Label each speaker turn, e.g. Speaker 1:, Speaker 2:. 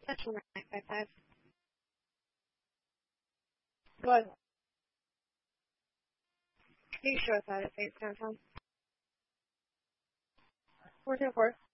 Speaker 1: Touch on 955. Good. Are you sure it's out of face, Tom? 424.